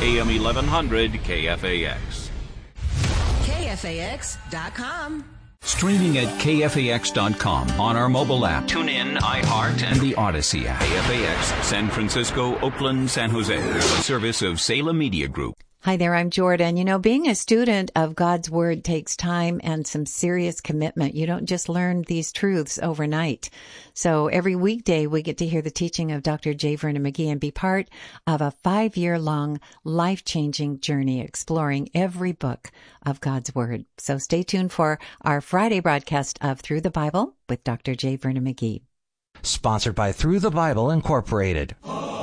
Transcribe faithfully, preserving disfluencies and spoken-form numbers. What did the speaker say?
A M eleven hundred K F A X. K F A X dot com. Streaming at K F A X dot com on our mobile app, TuneIn, iHeart, and the Odyssey app. K F A X, San Francisco, Oakland, San Jose. A service of Salem Media Group. Hi there, I'm Jordan. You know, being a student of God's Word takes time and some serious commitment. You don't just learn these truths overnight. So every weekday we get to hear the teaching of Doctor J. Vernon McGee and be part of a five-year-long, life-changing journey exploring every book of God's Word. So stay tuned for our Friday broadcast of Through the Bible with Doctor J. Vernon McGee. Sponsored by Through the Bible Incorporated.